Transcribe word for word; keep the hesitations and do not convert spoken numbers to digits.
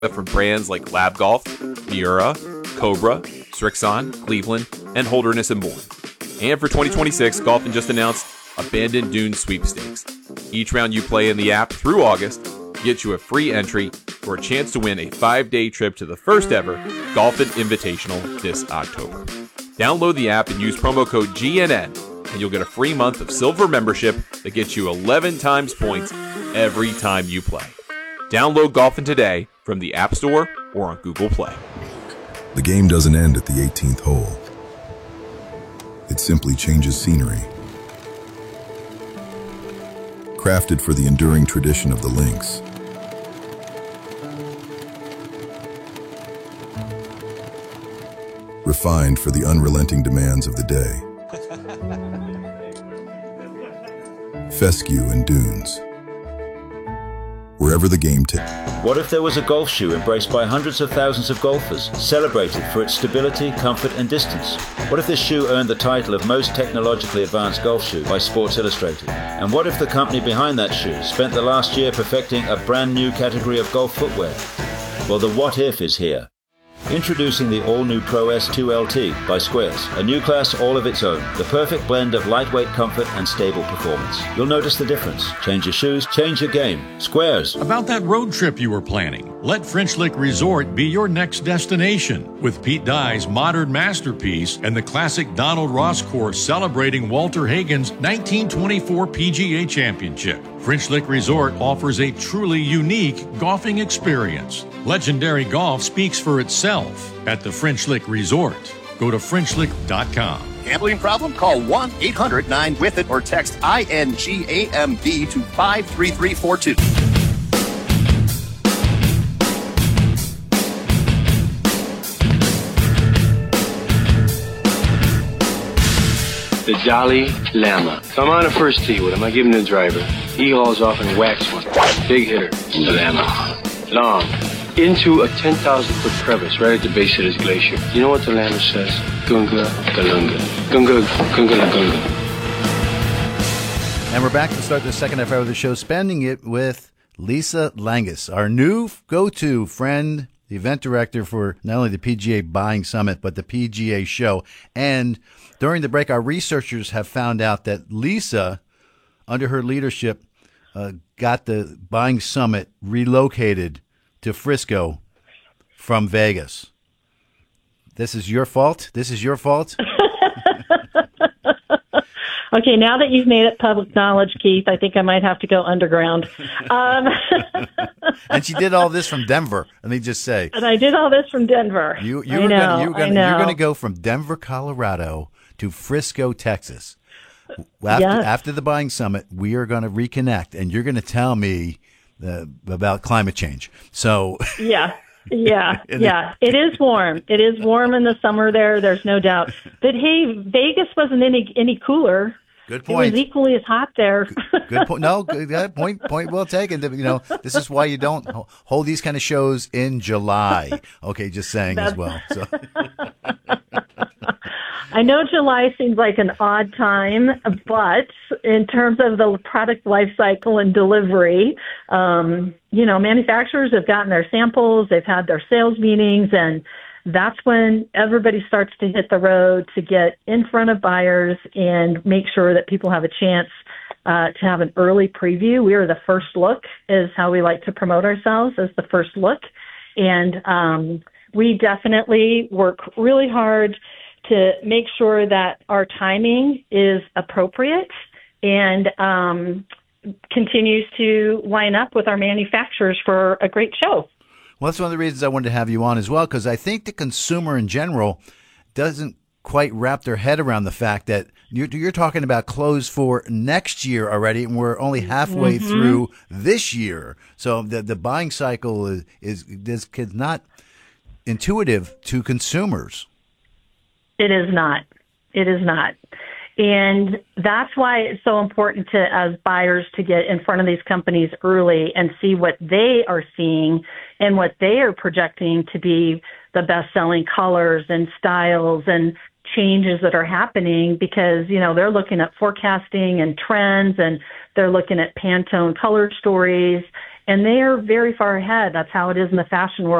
from brands like Lab Golf, Miura, Cobra, Strixon, Cleveland, and Holderness and Bourne. And for twenty twenty-six, Golfin just announced Abandoned Dunes Sweepstakes. Each round you play in the app through August gets you a free entry for a chance to win a five-day trip to the first ever Golfin Invitational this October. Download the app and use promo code G N N, and you'll get a free month of silver membership that gets you eleven times points every time you play. Download Golfin today from the App Store or on Google Play. The game doesn't end at the eighteenth hole. It simply changes scenery. Crafted for the enduring tradition of the links. Refined for the unrelenting demands of the day. Fescue and Dunes. Wherever the game takes. What if there was a golf shoe embraced by hundreds of thousands of golfers, celebrated for its stability, comfort, and distance? What if this shoe earned the title of most technologically advanced golf shoe by Sports Illustrated? And what if the company behind that shoe spent the last year perfecting a brand new category of golf footwear? Well, the what if is here. Introducing the all-new Pro S two L T by Squares, a new class all of its own, the perfect blend of lightweight comfort and stable performance. You'll notice the difference. Change your shoes, change your game. Squares. About that road trip you were planning, let French Lick Resort be your next destination. With Pete Dye's modern masterpiece and the classic Donald Ross course celebrating Walter Hagen's nineteen twenty-four P G A Championship, French Lick Resort offers a truly unique golfing experience. Legendary golf speaks for itself at the French Lick Resort. Go to French Lick dot com. Gambling problem? Call one eight hundred nine with it or text I N G A M B to five three three four two. The Jolly Llama. So I'm on the first tee with him. I give him the driver. He hauls off and whacks one. Big hitter. The Llama. Long. Into a ten thousand foot crevice right at the base of this glacier. You know what the Llama says? Gunga Galunga. Gunga Gunga Gunga. And we're back to start the second half hour of the show, spending it with Lisa Langus, our new go-to friend, the event director for not only the P G A Buying Summit, but the P G A Show. And during the break, our researchers have found out that Lisa, under her leadership, uh, got the Buying Summit relocated to Frisco from Vegas. This is your fault? This is your fault? Okay, now that you've made it public knowledge, Keith, I think I might have to go underground. Um, and she did all this from Denver, let me just say. And I did all this from Denver. You, you I were know, gonna, you were gonna, I know. You're going to go from Denver, Colorado to Frisco, Texas. After, Yes. after the Buying Summit, we are going to reconnect, and you're going to tell me uh, about climate change. So Yeah, yeah, And yeah. It is warm. It is warm in the summer there. There's no doubt. But hey, Vegas wasn't any any cooler. good It point. was equally as hot there. Good point. No, good good point. Point well taken. You know, this is why you don't ho- hold these kind of shows in July. Okay, just saying as well. So. I know July seems like an odd time, but in terms of the product life cycle and delivery, um, you know, manufacturers have gotten their samples, they've had their sales meetings, and that's when everybody starts to hit the road to get in front of buyers and make sure that people have a chance uh, to have an early preview. We are the first look, is how we like to promote ourselves, as the first look. And um, we definitely work really hard to make sure that our timing is appropriate and um, continues to line up with our manufacturers for a great show. Well, that's one of the reasons I wanted to have you on as well, because I think the consumer in general doesn't quite wrap their head around the fact that you're, you're talking about clothes for next year already, and we're only halfway Mm-hmm. through this year. So the the buying cycle is is, is not intuitive to consumers. It is not. It is not. And that's why it's so important to, as buyers, to get in front of these companies early and see what they are seeing and what they are projecting to be the best-selling colors and styles and changes that are happening, because, you know, they're looking at forecasting and trends, and they're looking at Pantone color stories, And they are very far ahead. That's how it is in the fashion world.